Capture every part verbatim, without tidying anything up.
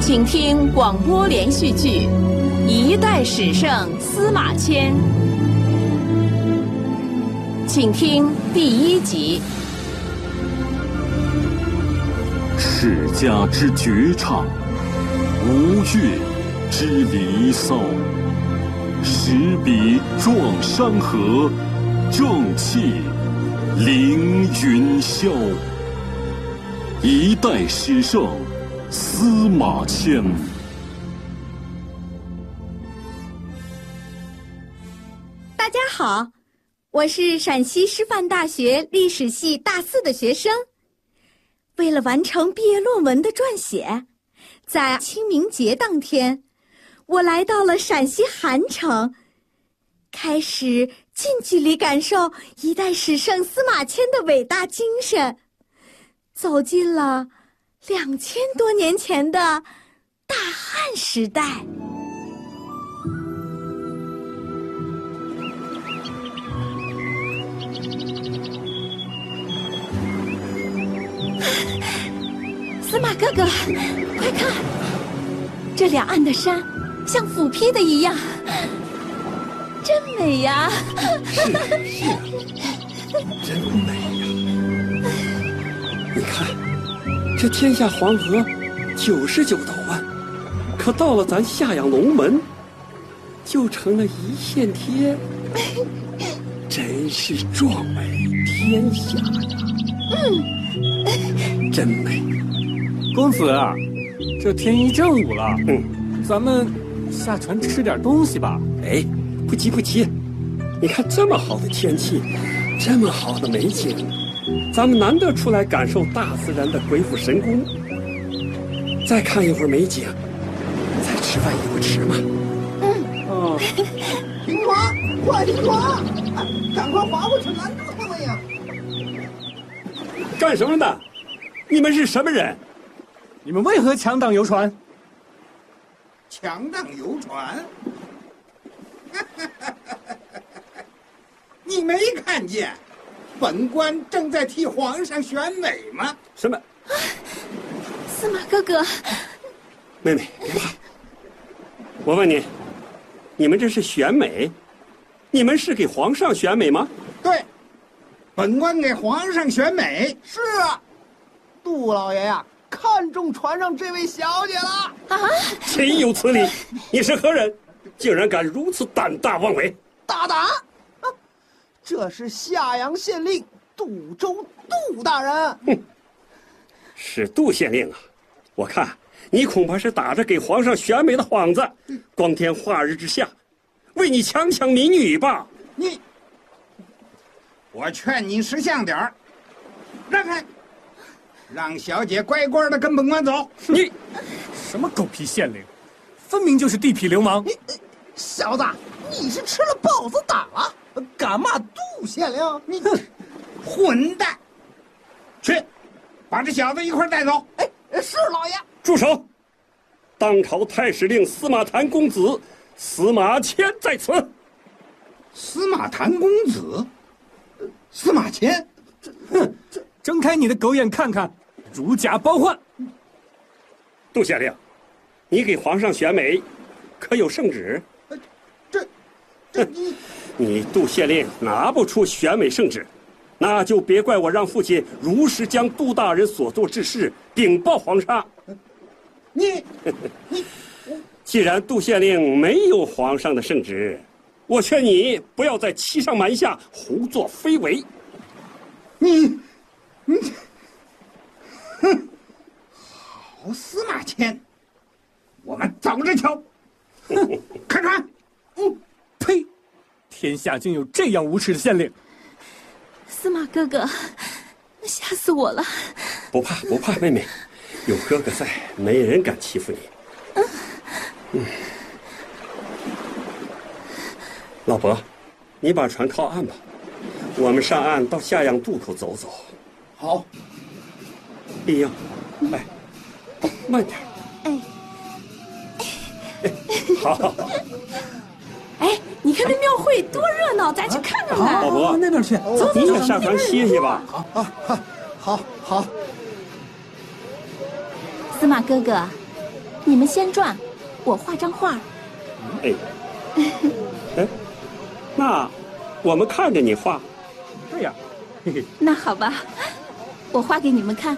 请听广播连续剧《一代史圣司马迁》，请听第一集。 世家之绝唱，吴越之离骚，十笔壮山河，正气凌云霄。一代史圣司马迁。 大家好，我是陕西师范大学历史系大四的学生。为了完成毕业论文的撰写，在清明节当天，我来到了陕西韩城，开始近距离感受一代史圣司马迁的伟大精神，走进了两千多年前的大汉时代。司马哥哥，快看，这两岸的山像斧劈的一样，真美呀！ 是是，真美呀！你看，这天下黄河九十九斗弯，可到了咱下阳龙门，就成了一线天，真是壮美天下呀！嗯，真美。 公子，这天一正午了，嗯，咱们下船吃点东西吧。 哎，不急不急，你看这么好的天气，这么好的美景，咱们难得出来感受大自然的鬼斧神工。再看一会儿美景，再吃饭也不迟嘛。 嗯， 哦， 停船，快停船！赶快划过去拦住他们呀！ 干什么呢？你们是什么人？ 你们为何强挡游船？ 强挡游船？你没看见，本官正在替皇上选美吗？ 什么？ 啊，司马哥哥， 妹妹别怕。我问你，你们这是选美？你们是给皇上选美吗？ 对，本官给皇上选美。 是啊，杜老爷呀，看中船上这位小姐了啊！ 岂有此理！你是何人？竟然敢如此胆大妄为！ 大胆！啊，这是夏阳县令杜周杜大人。 哼，是杜县令啊！我看你恐怕是打着给皇上选美的幌子，光天化日之下，为你强抢民女吧！ 你，我劝你识相点儿，让开！让小姐乖乖的跟本官走。 你什么狗屁县令，分明就是地痞流氓！ 你小子，你是吃了豹子胆了，敢骂杜县令？ 你混蛋！去，把这小子一块带走。 哎，是老爷。 住手！当朝太史令司马谈公子司马迁在此。 司马谈公子，司马迁， 哼！睁开你的狗眼看看，如假包换！ 杜县令，你给皇上选美，可有圣旨？ 这，这你， 你杜县令拿不出选美圣旨，那就别怪我让父亲如实将杜大人所做之事禀报皇上。 你，你， 既然杜县令没有皇上的圣旨，我劝你不要再欺上瞒下、胡作非为。 你。你，哼！好，司马迁，我们走着瞧。开船！ 嗯，呸！天下竟有这样无耻的县令！ 司马哥哥，吓死我了！ 不怕不怕，妹妹，有哥哥在，没人敢欺负你。嗯。嗯。老伯，你把船靠岸吧，我们上岸到下阳渡口走走。 好， 丽英，哎，慢点。 哎， 哎，好好好。 哎，你看这庙会多热闹，咱去看看吧。 老伯， 那边去， 走走走， 你也下船歇歇吧。 好啊，好，好，好。 司马哥哥， 你们先转，我画张画。 哎，哎，那我们看着你画。 对呀，嘿嘿。 那好吧，我画给你们看。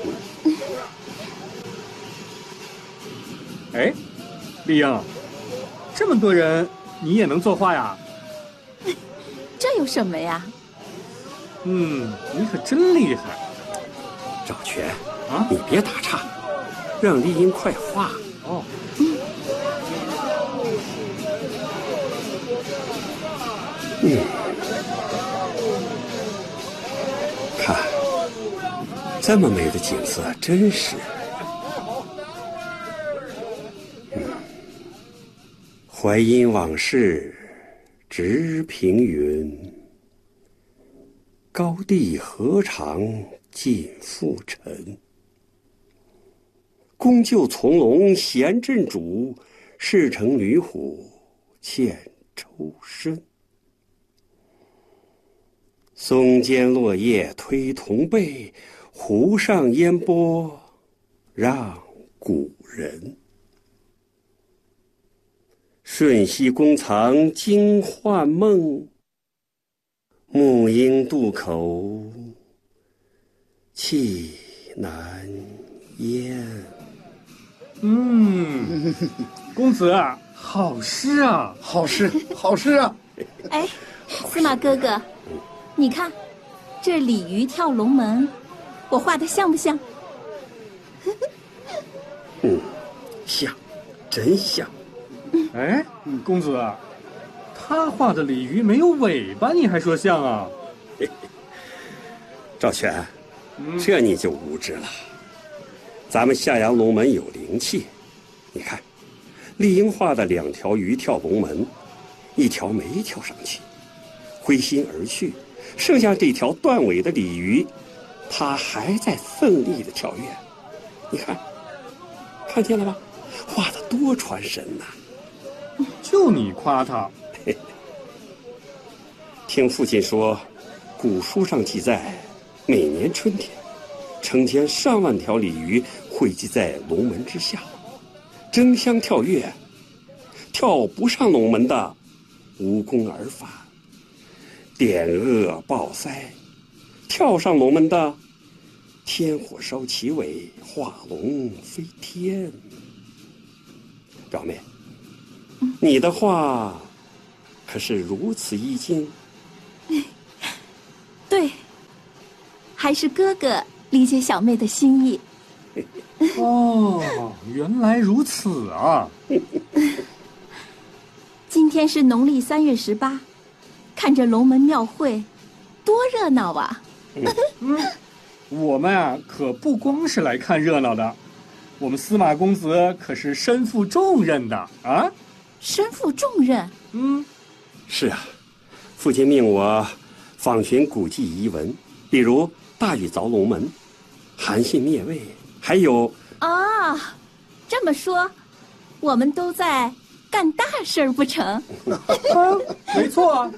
哎，丽英，这么多人，你也能作画呀？ 这有什么呀？ 嗯，你可真厉害。 赵全啊， 你别打岔，让丽英快画。 哦。 嗯，看，这么美的景色，真是。嗯，淮阴往事直平云，高帝何尝尽复尘。宫就从龙衔镇主，事成女虎欠抽身。松间落叶推铜背，湖上烟波让古人。瞬息宫藏惊幻梦，木鹰渡口气难咽。 嗯，公子啊，好诗啊， 好诗，好诗啊！ 哎，司马哥哥，你看，这鲤鱼跳龙门，我画的像不像？ 嗯，像，真像。 哎，公子，他画的鲤鱼没有尾巴，你还说像啊？ 嘿嘿，赵全， 嗯、 这你就无知了。咱们下阳龙门有灵气，你看，丽英画的两条鱼跳龙门，一条没跳上去，灰心而去，剩下这条断尾的鲤鱼，它还在奋力的跳跃。你看，看见了吧？画得多传神呐！ 就你夸他。 听父亲说，古书上记载，每年春天，成千上万条鲤鱼汇集在龙门之下，争相跳跃，跳不上龙门的无功而返，点恶抱腮；跳上龙门的天火烧其尾，化龙飞天。表妹，你的话可是如此意境？ 对，还是哥哥理解小妹的心意。 哦，原来如此啊！ 今天是农历三月十八，看着龙门庙会，多热闹啊！ 嗯，我们啊可不光是来看热闹的，我们司马公子可是身负重任的啊！ 身负重任？ 嗯， 是啊，父亲命我访寻古迹遗文，比如大禹凿龙门、韩信灭魏，还有…… 啊，这么说，我们都在干大事儿不成？ 啊，没错啊！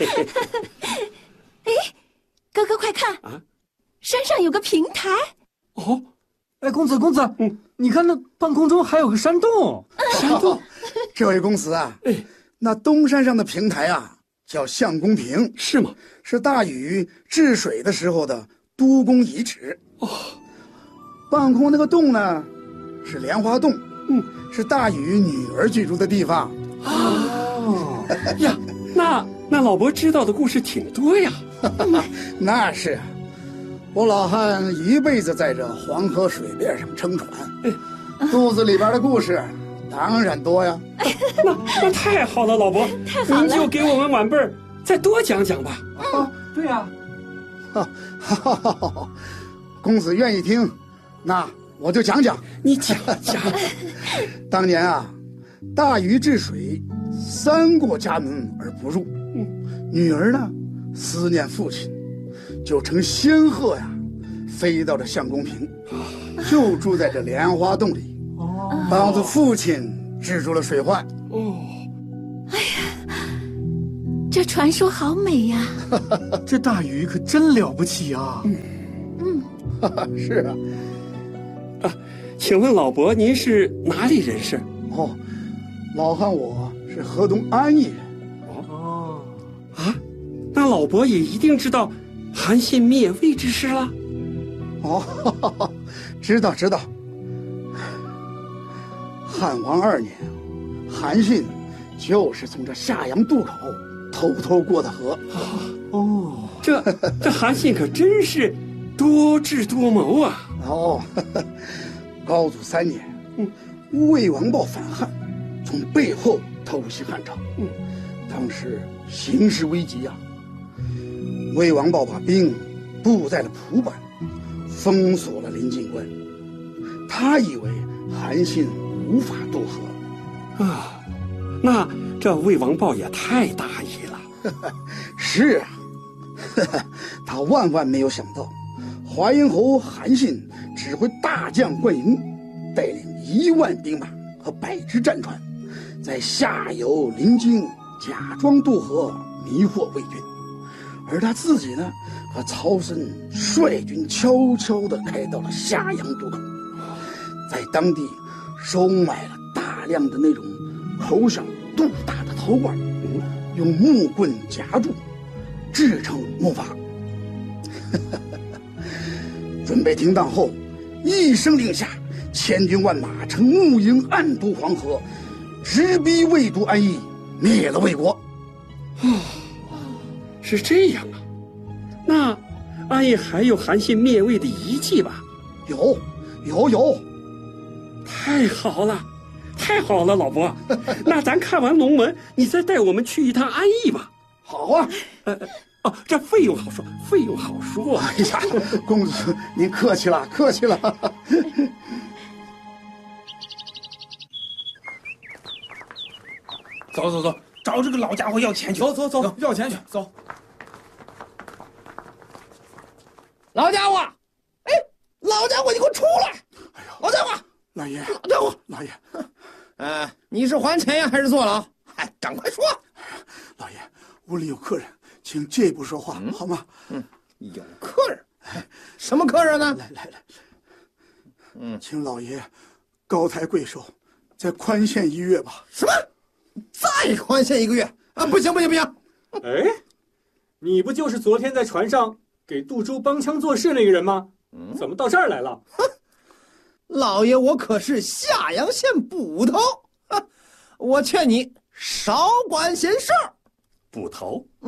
哎，哥哥快看啊，山上有个平台。 哦，哎，公子公子，嗯，你看那半空中还有个山洞。 山洞，这位公子啊，哎，那东山上的平台啊，叫相公坪， 是吗？ 是大禹治水的时候的都宫遗址。哦，半空那个洞呢，是莲花洞，嗯，是大禹女儿居住的地方。 哦呀，那那老伯知道的故事挺多呀。 那是，我老汉一辈子在这黄河水面上撑船，哎，肚子里边的故事当然多呀。 那那太好了，老伯， 太好了， 您就给我们晚辈儿再多讲讲吧。 啊，对呀、 啊，哈哈哈哈，公子愿意听，那我就讲讲。 你讲讲。 当年啊，大禹治水，三过家门而不入。嗯，女儿呢，思念父亲，就乘仙鹤呀，飞到这相公坪，就住在这莲花洞里，哦，帮助父亲治住了水患。哦， 哎呀，这传说好美呀！ 这大禹可真了不起啊！ 嗯，嗯是啊。 啊， 请问老伯您是哪里人士？ 哦，老汉我是河东安邑人。 哦，啊，那老伯也一定知道韩信灭魏之事了。 哦，哈哈，知道知道。汉王二年，韩信就是从这夏阳渡口偷偷过的河。 哦，这这韩信可真是多智多谋啊！ 哦，呵呵，高祖三年，嗯，魏王豹反汉，从背后偷袭汉朝。嗯，当时形势危急啊，魏王豹把兵布在了蒲坂，封锁了临晋关。他以为韩信无法渡河啊，那这魏王豹也太大意了。 是啊，呵呵，他万万没有想到，华阴侯韩信指挥大将灌婴，带领一万兵马和百只战船，在下游临津假装渡河，迷惑魏军。而他自己呢，和曹参率军悄悄地开到了夏阳渡口，在当地收买了大量的那种口小肚大的陶罐，用木棍夹住，制成木筏。准备停当后，一声令下，千军万马乘木营暗渡黄河，直逼魏都安邑，灭了魏国。 哦，是这样啊。那安邑还有韩信灭魏的遗迹吧？ 有，有，有。 太好了，太好了，老伯。那咱看完龙门，你再带我们去一趟安邑吧。 好啊。 呃，哦，这费用好说，费用好说。 哎呀，公子您客气了，客气了。 走走走，找这个老家伙要钱去。 走走走，要钱去。走。 老家伙，哎，老家伙，你给我出来！哎呦，老家伙， 老爷， 老家伙， 老爷， 呃，你是还钱呀，还是坐牢？哎，赶快说！ 老爷，屋里有客人，请借一步说话， 嗯、 好吗？ 嗯，有客人，哎，什么客人呢？ 来来来， 嗯， 请老爷高抬贵手，再宽限一月吧。 什么？再宽限一个月？啊，不行不行不行！ 哎，你不就是昨天在船上给杜周帮腔作势那个人吗？嗯，怎么到这儿来了？ 哼，老爷，我可是夏阳县捕头，我劝你少管闲事儿。 捕头？ 嗯，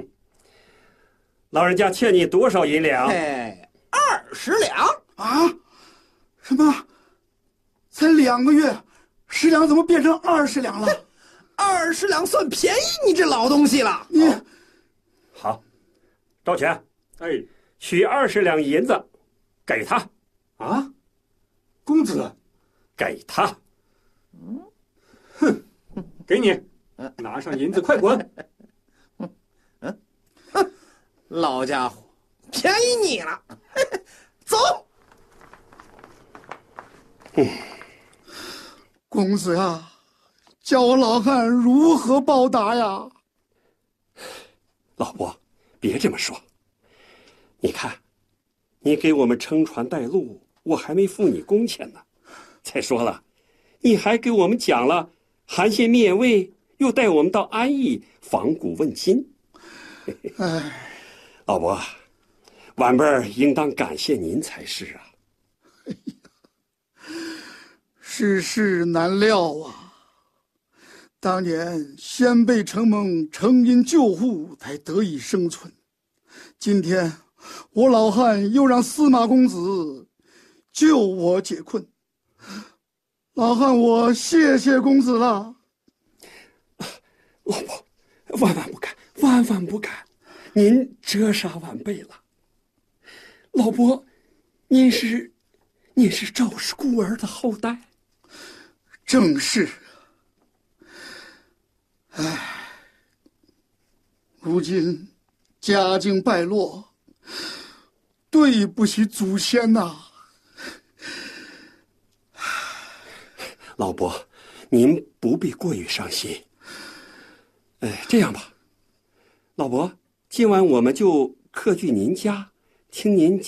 老人家欠你多少银两？ 哎，二十两啊？什么？才两个月，十两怎么变成二十两了？ 二十两算便宜你这老东西了。 你好，赵全， 哎， 取二十两银子，给他。 啊，公子， 给他。 嗯，哼，给你，拿上银子，快滚！ 嗯，哼，老家伙，便宜你了。走。 嗯，公子呀，叫我老汉如何报答呀？ 老伯，别这么说。你看，你给我们撑船带路，我还没付你工钱呢。再说了，你还给我们讲了韩信灭魏，又带我们到安邑访古问今。 哎， 老伯，晚辈儿应当感谢您才是啊。 世事难料啊！当年先辈承蒙成因救护，才得以生存。今天我老汉又让司马公子救我解困，老汉我谢谢公子了。 老伯，万万不敢，万万不敢！您折杀晚辈了。老伯，您是，您是赵氏孤儿的后代。 正是。唉，如今家境败落，对不起祖先呐、啊。 老伯，您不必过于伤心。哎，这样吧，老伯，今晚我们就客居您家，听您讲